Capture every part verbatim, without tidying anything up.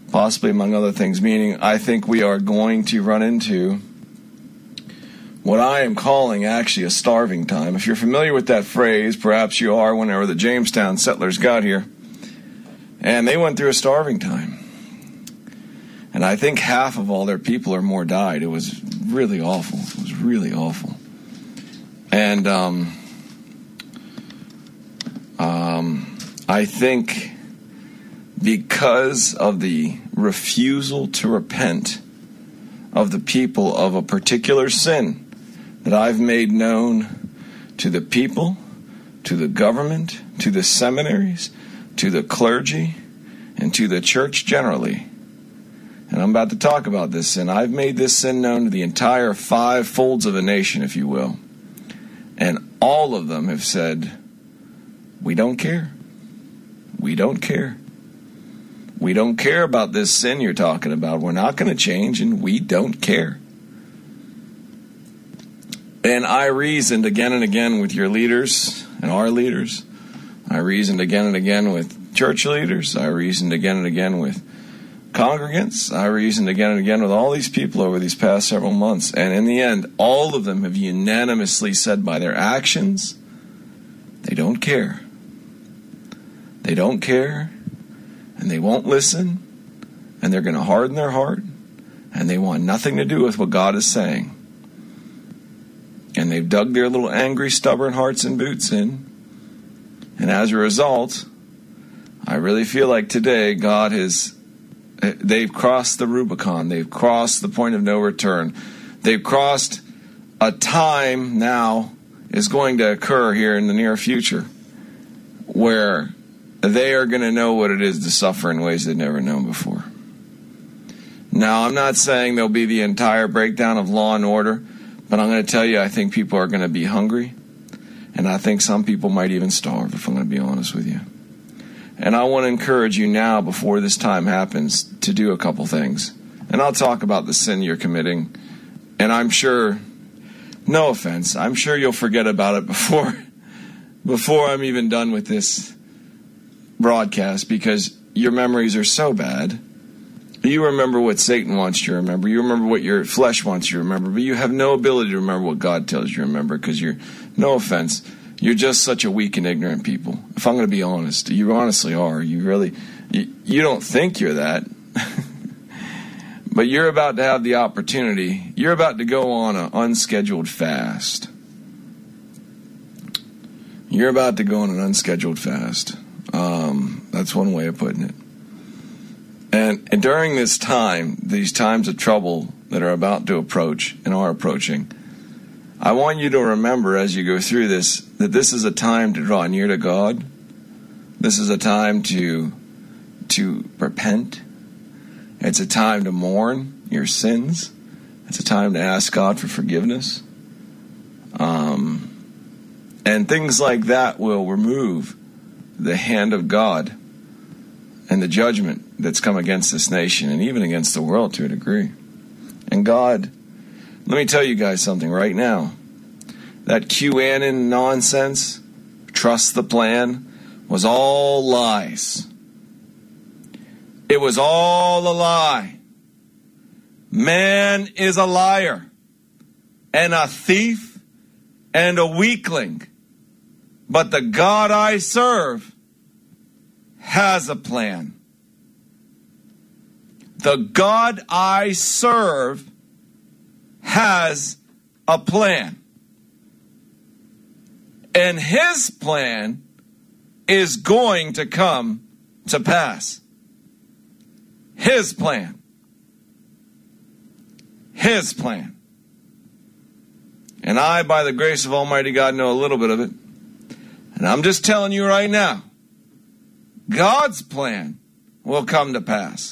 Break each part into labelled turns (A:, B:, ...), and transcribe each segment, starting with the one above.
A: Possibly among other things, meaning I think we are going to run into what I am calling actually a starving time. If you're familiar with that phrase, perhaps you are, whenever the Jamestown settlers got here. And they went through a starving time. And I think half of all their people or more died. It was really awful. It was really awful. And um, um, I think because of the refusal to repent of the people of a particular sin that I've made known to the people, to the government, to the seminaries, to the clergy, and to the church generally. And I'm about to talk about this sin. I've made this sin known to the entire five folds of a nation, if you will. And all of them have said, we don't care. We don't care. We don't care about this sin you're talking about. We're not going to change, and we don't care. And I reasoned again and again with your leaders and our leaders. I reasoned again and again with church leaders. I reasoned again and again with congregants. I reasoned again and again with all these people over these past several months. And in the end, all of them have unanimously said by their actions, they don't care. They don't care. And they won't listen, and they're going to harden their heart, and they want nothing to do with what God is saying. And they've dug their little angry, stubborn hearts and boots in. And as a result, I really feel like today God has, they've crossed the Rubicon. They've crossed the point of no return. They've crossed a time now is going to occur here in the near future where they are going to know what it is to suffer in ways they've never known before. Now, I'm not saying there'll be the entire breakdown of law and order, but I'm going to tell you I think people are going to be hungry, and I think some people might even starve, if I'm going to be honest with you. And I want to encourage you now, before this time happens, to do a couple things. And I'll talk about the sin you're committing, and I'm sure, no offense, I'm sure you'll forget about it before, before I'm even done with this broadcast, because your memories are so bad. You remember what Satan wants you to remember. You remember what your flesh wants you to remember, but you have no ability to remember what God tells you to remember, because you're, no offense, you're just such a weak and ignorant people. If I'm going to be honest, you honestly are. You really, you, you don't think you're that. But you're about to have the opportunity. You're about to go on an unscheduled fast. You're about to go on an unscheduled fast. Um, that's one way of putting it. And, and during this time, these times of trouble that are about to approach and are approaching, I want you to remember as you go through this, that this is a time to draw near to God. This is a time to, to repent. It's a time to mourn your sins. It's a time to ask God for forgiveness. Um, and things like that will remove the hand of God and the judgment that's come against this nation and even against the world to a degree. And God, let me tell you guys something right now. That QAnon nonsense, trust the plan, was all lies. It was all a lie. Man is a liar and a thief and a weakling. But the God I serve has a plan. The God I serve has a plan. And his plan is going to come to pass. His plan. His plan. And I, by the grace of Almighty God, know a little bit of it. And I'm just telling you right now, God's plan will come to pass.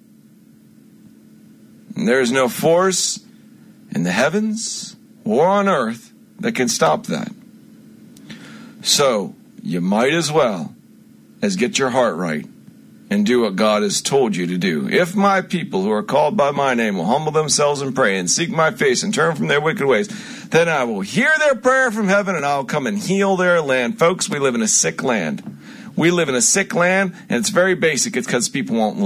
A: And there is no force in the heavens or on earth that can stop that. So, you might as well as get your heart right and do what God has told you to do. If my people who are called by my name will humble themselves and pray and seek my face and turn from their wicked ways, then I will hear their prayer from heaven and I'll come and heal their land. Folks, we live in a sick land. We live in a sick land, and it's very basic. It's because people won't